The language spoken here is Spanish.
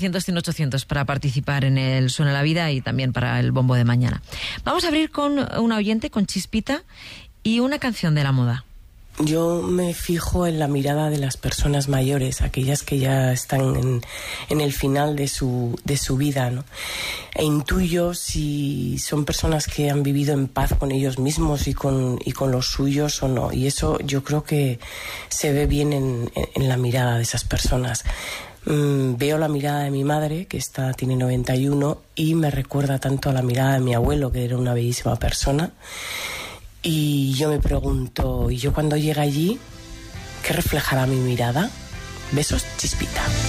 100 para participar en el Suena la Vida y también para el bombo de mañana. Vamos a abrir con una oyente, con Chispita, y una canción de la moda. Yo me fijo en la mirada de las personas mayores, aquellas que ya están en el final de su vida, ¿no? E intuyo si son personas que han vivido en paz con ellos mismos y con los suyos o no. Y eso yo creo que se ve bien en la mirada de esas personas. Veo la mirada de mi madre, que tiene 91, y me recuerda tanto a la mirada de mi abuelo, que era una bellísima persona. Y yo me pregunto, ¿y yo cuando llegue allí, qué reflejará mi mirada? Besos, Chispita.